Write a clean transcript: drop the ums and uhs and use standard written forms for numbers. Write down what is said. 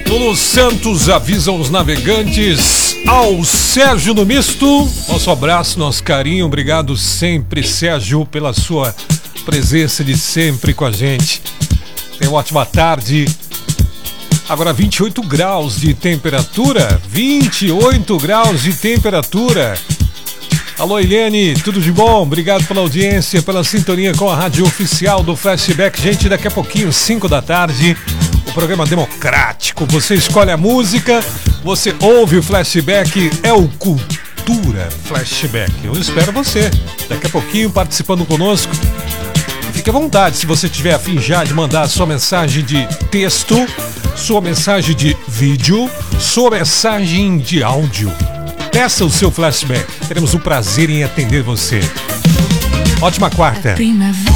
Lulu Santos avisa os navegantes. Ao Sérgio no Misto, nosso abraço, nosso carinho. Obrigado sempre, Sérgio, pela sua presença de sempre com a gente. Tenha uma ótima tarde. Agora 28 graus de temperatura. 28 graus de temperatura. Alô, Eliane, tudo de bom? Obrigado pela audiência, pela sintonia com a rádio oficial do Flashback. Gente, daqui a pouquinho, 5 da tarde, o programa democrático. Você escolhe a música, você ouve o Flashback, é o Cultura Flashback. Eu espero você daqui a pouquinho participando conosco. Fique à vontade, se você tiver a fim já de mandar sua mensagem de texto, sua mensagem de vídeo, sua mensagem de áudio. Peça o seu flashback. Teremos o prazer em atender você. Ótima quarta.